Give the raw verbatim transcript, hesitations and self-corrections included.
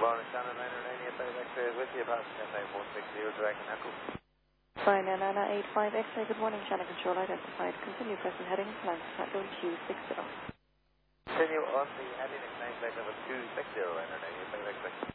Morning, Shannon, nine nine eight five X-ray with you, passenger five four six zero, direct and echo. Fine, Nana eight five X-ray, good morning, Shannon Control identified. Continue pressing heading, plan to tackle two six zero. Continue on the heading, nine five level two six zero, nine nine eight five X-ray.